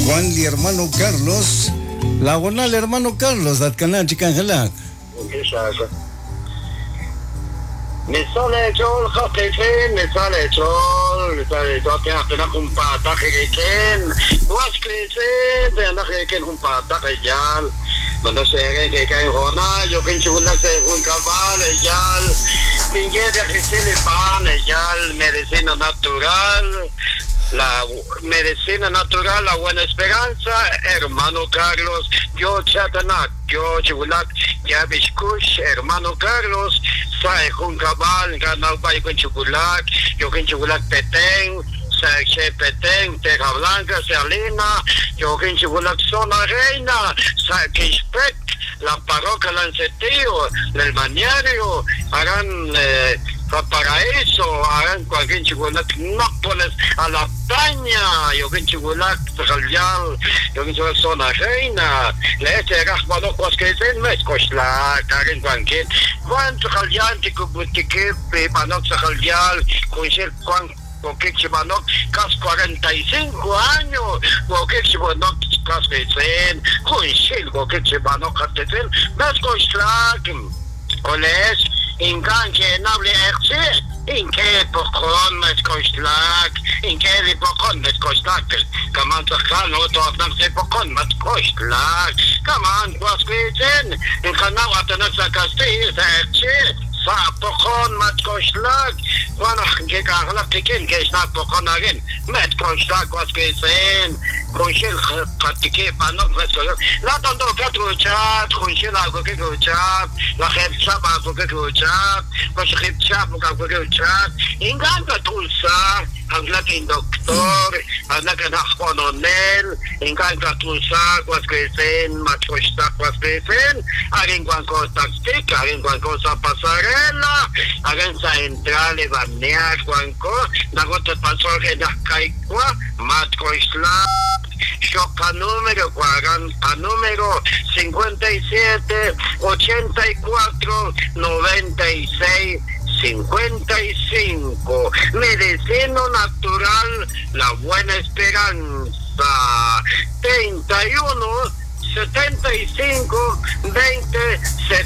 Juan y hermano Carlos. La buena el hermano Carlos, Atcaná, Chicanjalac. Me sale chol, jaquejen, me sale chol, que hasta una compata que was crece, de anda que compata que ya, cuando se que cae jornada, yo que chula se un cabal, ya, pinguera que se le pan, ya, medicina natural. La medicina natural, la buena esperanza, hermano Carlos, yo Chatanak, yo Chibulak, ya Bishkush, hermano Carlos, Sae Juncabal, Ganal Bay con Chibulak, yo con Chibulak Petén, Sae Petén, Teja Blanca, Salina, yo con Chibulak Zona Reina, Sae Kishpek, la parroquia Lancetío, el Maniario, harán para eso, harán cualquier chocolate, no pones a la taña, yo que chocolate, real, yo que chocolate zona reina, le eche raspado cos que se no es cosla, caren cualquier, cuánto real, que panok se real, con ser porque chimanok, cas 45 años, porque chimanok, cas que se, con ser, porque chimanok, cas que se, no es cosla, oles, in que nable erce, in que pocon met kostlak, in que li pocon met kostlak, kaman tzachkan oto abnam se pocon met kostlak, kaman kwasketen, in kanao atanak sa kasti, sa erce, sa pocon met kostlak, wanach ke kahlak tikin, ke snak pocon agin, met kostlak kwasketen, Conchel pratiqué pendant presque là dans le cadre de chat Conchel a quelque chose chat la chat a quelque chose chat quand je chat pour quelque chose chat inganta tout ça angla kin doctor angla kan colonel inganta tout ça quoi que c'est matrosta quoi que c'est alguien con táctica alguien con sa pasarela alguien sa entrar le banear con la gota pasó que da kai quoi matrosta Choca número 40, número 57, 84, 96, 55. Medicina natural, la buena esperanza. 31, 75, 20,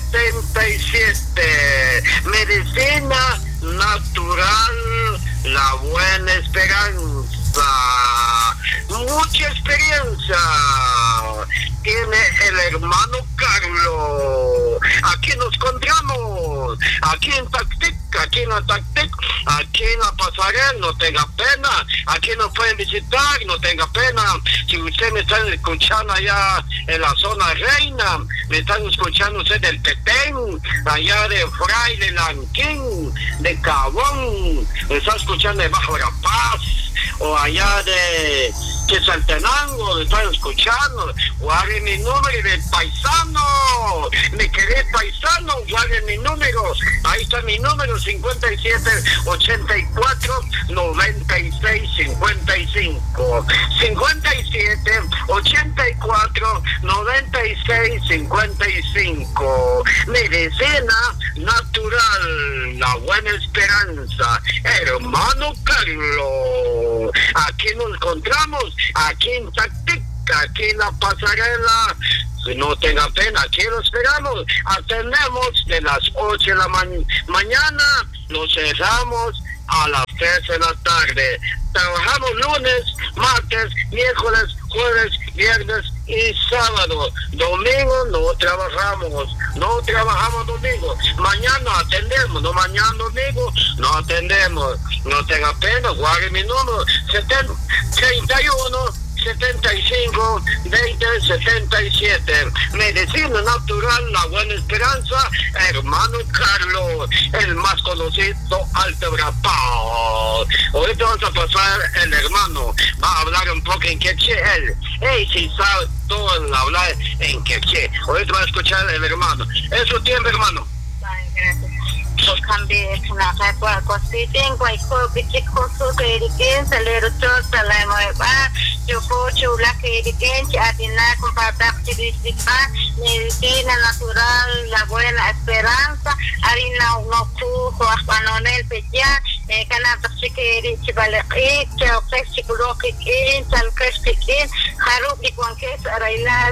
77. Medicina natural, la buena esperanza. Mucha experiencia tiene el hermano Carlos. Aquí nos encontramos, aquí en Tactic, aquí en la Tactic, aquí en la pasarela, no tenga pena, aquí nos pueden visitar, no tenga pena. Si ustedes me están escuchando allá en la zona reina, me están escuchando ustedes del Petén, allá de Fraile Lanquín, de Cabón, me están escuchando de Bajo La Paz, o allá de Quetzaltenango, están escuchando, guarden mi número de paisano, me quedé paisano, guarden mi número, ahí está mi número, 57 84 96 55, 57 84 96 55, medicina natural, la buena esperanza, hermano Carlos, aquí nos encontramos, aquí en Tactica, aquí en la pasarela, no tenga pena, aquí lo esperamos, atendemos de las 8 de la mañana, nos cerramos a las 3 de la tarde, trabajamos lunes, martes, miércoles, jueves, viernes y sábado. Domingo no trabajamos domingo. Mañana atendemos, no mañana domingo no atendemos. No tenga pena, guarde mi número 31 75 20 77. Medicina natural, la buena esperanza, hermano Carlos, el más conocido Alto Brapao. Ahorita vamos a pasar el hermano, va a hablar un poco en quechua él. Si sabe todo el hablar en quechua. Ahorita va a escuchar el hermano. Es su tiempo, hermano. Gracias. Cambié la capa cosita cualquier bichicoso que ediquen salero chosa la nueva yo cocho la que ediquen atina con para participa medicina natural la buena esperanza harina no cujo panonel peya canata que edichi vale que ofrece que tal que haru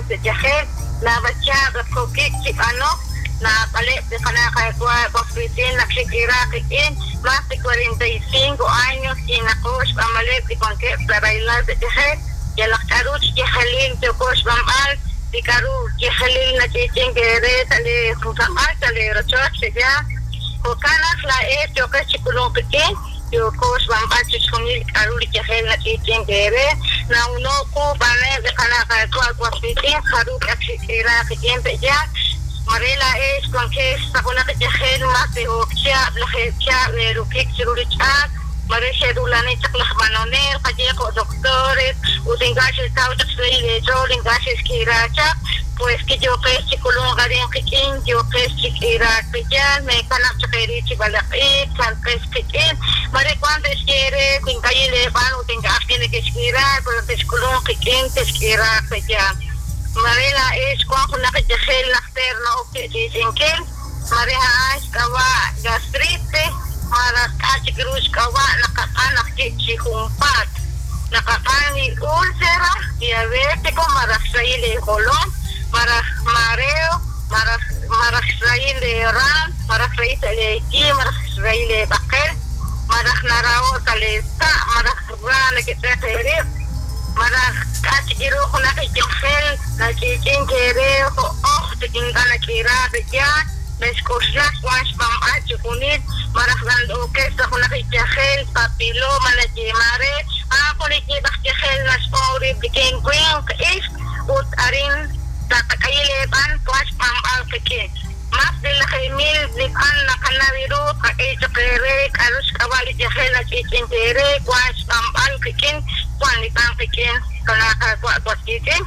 de Yajel, la bachada coquic chipano, la palet de Panacagua, Bosquitin, la Chiquira, más de 45 años y la coach Bamalet de Conque para bailar de Yajel, y la Caruch Yajelin de coach Bamal, de Caruch Yajelin, la Chichen Guerreta, le Fusamalta, le Rochoche ya, Cocanas la es, yo que chiculón pequeño. Yo coach Bambachis Hunil Karuli Yahel na Chichen Gere, na Unoku, Bane, de Canacagua, Guapitin, Haruk, Achikira, Kiempe ya, Marela es con que esta con la Yahel más de Oxia, la Hecha, de Rukik, Chiruricha, Marisha Dulanita, las Manonel, Pacheco, doctores, Utingash, el Tauta, de Jolingash, Kiracha, pues que yo que chiculón Garen Kikin, yo que Chikira, Pijan, me Canap Chakerichi Balaki, Sanpes Kikin, Mare cuando quiere, con calle de Bano, tenga tiene que esquirar, pero desculón Kikin, te esquirar, Pijan. Marela es cuando la Yahel, la terno, que dicen que, Mareja es Kawa, gastrite, Mara Kachikrush Kawa, Nakapana, Kichihumpat, Nakapani, úlcera, diabético, Marasraí de Colón, Mareo, Marasraí de Ram, Marasraí de Ki, Marasraí de Bakel, Marasnarao, Talesta, Marasrana, que te hace Marascachiru, una que Yahel, la Chichen Quereo, te Kingana Kira, de Ya, Mescosla, Wash Bam Achunit, Marasrando, que está una que Yahel, Papiloma, la Yemare, con el que Yahel, las pobres, de King Queen, es Utarin. Tatakaile ban Wash Bam Alpeke. Más de la Gemil, de Anna Canaviru, Kaito Pere, Carus Cavalli Yahela Chichen Tere, Wash Bam Alpeke, Juan de Pampekin, Canaka Guaquitin.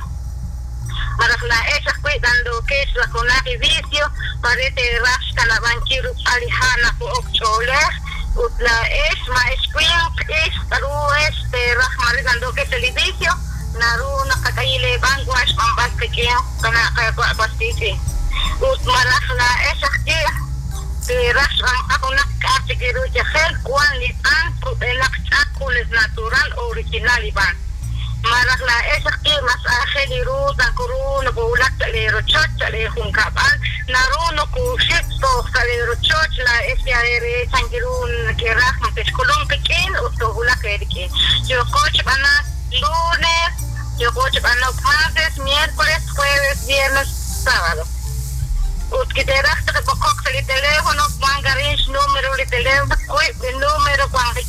Marasla esa cuidando que es la Conaje Vicio, Parete Rash Calabanchiru Alihana Ocholer, Utla es Maesquin, es Taru es de Rahmarigando que es el edificio. Naru nakakaile bang wash pambas pequeño kana guastiti ut marasla esakti de rasram ako nakati kiru Yahel kuan lipan elaktakul es natural original iban marasla esakti mas ajeliru takuru no bulak le rochot le hunkaban naru no kushit to le rochot la SR sangirun kerah mapeskolong pequeño to bulak edike yo coach bana lunes, yo voy a martes, miércoles, jueves, viernes, sábado. Que te rasta de poco el teléfono, Mangarinch, número de teléfono, el número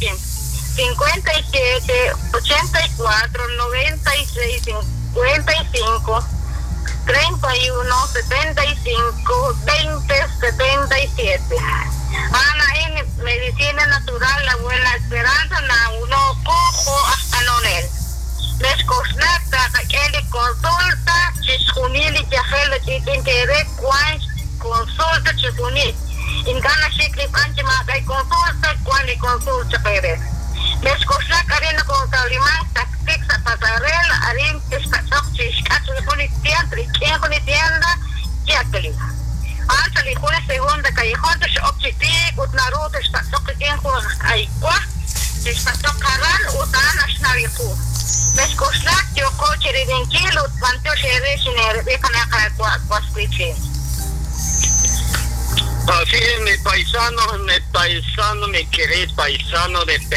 57 84 96 55 31 75 20 77. Ana en medicina natural, la buena esperanza, na uno cojo hasta nonel. Mescosnata, aquel consulta, Chisunili, Yahel, Chitin Tere, Quans, consulta, Chisunili. En Gana Shikli Panchima, hay consulta, Quani consulta Pérez. Mescosna, Karina Contalimán, Tactixa, Pasarel, Arim, Pescatok, Chiscacho, Junitian, Triquien, Junitianda, Jacqueline. Alta, Lijuna, segunda, Callejón, Objeti, Utnaru, Pescatok, Quien, Aikua, Pescatok, Caral, Utana, Snarifu. Mescosnak, yo coche de Denquilo, Panteo Shere, Siner, de Canacagua, Guasquiche. Así es, mi paisano, mi querido paisano de